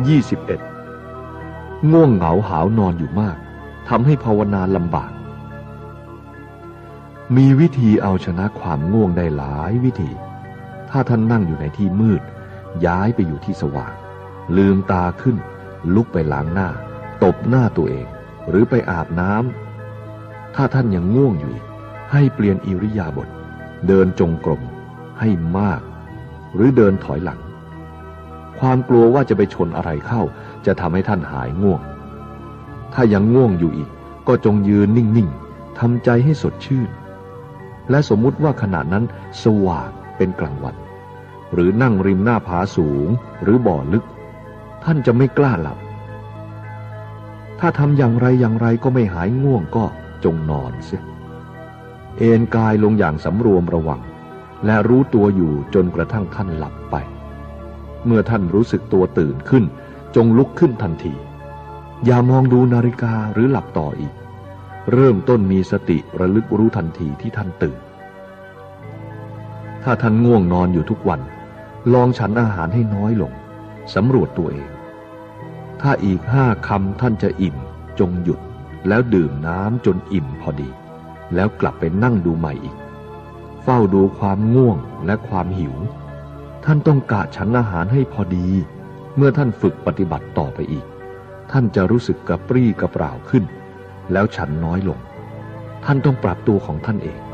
21ง่วงเหงาหาวนอนอยู่มากทำให้ภาวนาลำบากมีวิธีเอาชนะความง่วงได้หลายวิธีถ้าท่านนั่งอยู่ในที่มืดย้ายไปอยู่ที่สว่างลืมตาขึ้นลุกไปล้างหน้าตบหน้าตัวเองหรือไปอาบน้ำถ้าท่านยังง่วงอยู่ให้เปลี่ยนอิริยาบถเดินจงกรมให้มากหรือเดินถอยหลังความกลัวว่าจะไปชนอะไรเข้าจะทำให้ท่านหายง่วงถ้ายังง่วงอยู่อีกก็จงยืนนิ่งๆทำใจให้สดชื่นและสมมุติว่าขณะนั้นสว่างเป็นกลางวันหรือนั่งริมหน้าผาสูงหรือบ่อลึกท่านจะไม่กล้าหลับถ้าทำอย่างไรก็ไม่หายง่วงก็จงนอนเสียเอนกายลงอย่างสำรวมระวังและรู้ตัวอยู่จนกระทั่งท่านหลับไปเมื่อท่านรู้สึกตัวตื่นขึ้นจงลุกขึ้นทันทีอย่ามองดูนาฬิกาหรือหลับต่ออีกเริ่มต้นมีสติระลึกรู้ทันทีที่ท่านตื่นถ้าท่านง่วงนอนอยู่ทุกวันลองฉันอาหารให้น้อยลงสำรวจตัวเองถ้าอีก5 คำท่านจะอิ่มจงหยุดแล้วดื่มน้ำจนอิ่มพอดีแล้วกลับไปนั่งดูใหม่อีกเฝ้าดูความง่วงและความหิวท่านต้องกะฉันอาหารให้พอดีเมื่อท่านฝึกปฏิบัติต่อไปอีกท่านจะรู้สึกกระปรี้กระเปร่าขึ้นแล้วฉันน้อยลงท่านต้องปรับตัวของท่านเอง